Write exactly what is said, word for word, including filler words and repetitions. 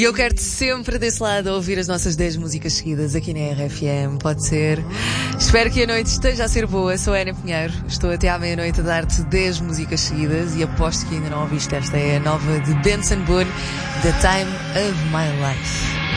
E eu quero-te sempre desse lado a ouvir as nossas dez músicas seguidas aqui na R F M, pode ser? Espero que a noite esteja a ser boa. Sou a Ana Pinheiro, estou até à meia-noite a dar-te dez músicas seguidas e aposto que ainda não ouviste. Esta é a nova de Benson Boone, The Time of My Life.